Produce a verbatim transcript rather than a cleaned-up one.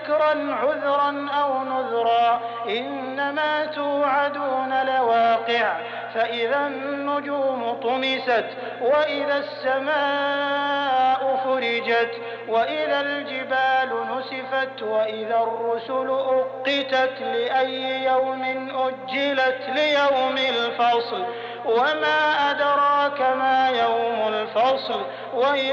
ذكرا عذرا أو نذرا إنما توعدون لواقع فإذا النجوم طمست وإذا السماء فرجت وإذا الجبال نسفت وإذا الرسل أقتت لأي يوم أجلت ليوم الفصل وما أدراك ما يوم الفصل